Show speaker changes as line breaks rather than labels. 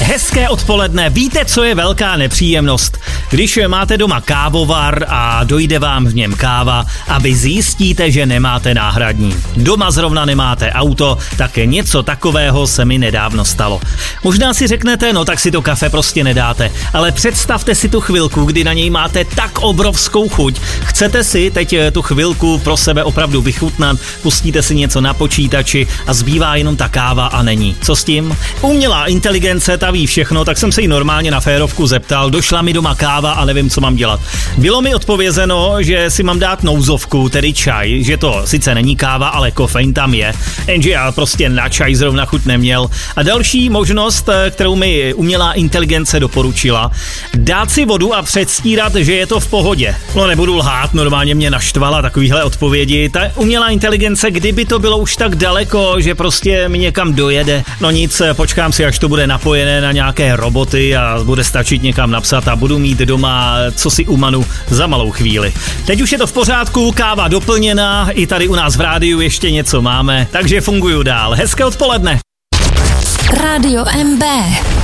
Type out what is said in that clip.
Hezké odpoledne. Víte, co je velká nepříjemnost? Když máte doma kávovar a dojde vám v něm káva a vy zjistíte, že nemáte náhradní. Doma zrovna nemáte auto, tak něco takového se mi nedávno stalo. Možná si řeknete, no tak si to kafe prostě nedáte, ale představte si tu chvilku, kdy na něj máte tak obrovskou chuť. Chcete si teď tu chvilku pro sebe opravdu vychutnat, pustíte si něco na počítači a zbývá jenom ta káva a není. Co s tím? Umělá inteligence, ta ví všechno, tak jsem se jí normálně na férovku zeptal, došla mi doma káva a nevím, co mám dělat. Bylo mi odpovězeno, že si mám dát nouzovku, tedy čaj, že to sice není káva, ale kofein tam je, jenže já prostě na čaj zrovna chuť neměl. A další možnost, kterou mi umělá inteligence doporučila, dát si vodu a předstírat, že je to v pohodě. No nebudu lhát, normálně mě naštvala takovýhle odpovědi. Ta umělá inteligence, kdyby to bylo už tak daleko, že prostě mi někam dojede. No nic, počkám si, až to bude napojené na nějaké roboty a bude stačit někam napsat a budu mít doma cosi umanu za malou chvíli. Teď už je to v pořádku, káva doplněná, i tady u nás v rádiu ještě něco máme, takže funguju dál. Hezké odpoledne.
Rádio MB.